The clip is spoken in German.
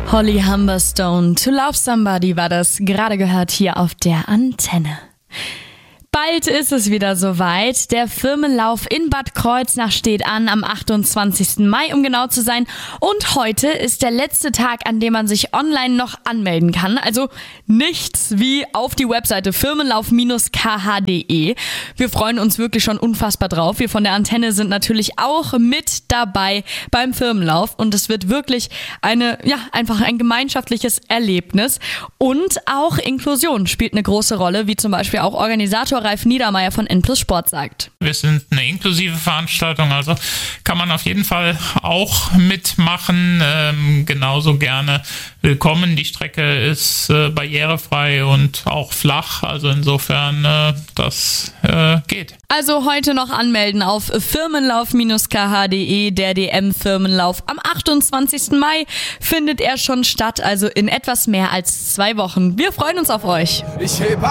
Holly Humberstone, To Love Somebody war das, gerade gehört hier auf der Antenne. Bald ist es wieder soweit. Der Firmenlauf in Bad Kreuznach steht an am 28. Mai, um genau zu sein. Und heute ist der letzte Tag, an dem man sich online noch anmelden kann. Also nichts wie auf die Webseite firmenlauf-kh.de. Wir freuen uns wirklich schon unfassbar drauf. Wir von der Antenne sind natürlich auch mit dabei beim Firmenlauf. Und es wird wirklich einfach ein gemeinschaftliches Erlebnis. Und auch Inklusion spielt eine große Rolle, wie zum Beispiel auch Organisator Ralf Niedermeyer von N+ Sport sagt. Wir sind eine inklusive Veranstaltung, also kann man auf jeden Fall auch mitmachen, genauso gerne willkommen. Die Strecke ist barrierefrei und auch flach, also insofern das geht. Also heute noch anmelden auf firmenlauf-kh.de. Der DM-Firmenlauf am 28. Mai findet er schon statt, also in etwas mehr als 2 Wochen. Wir freuen uns auf euch.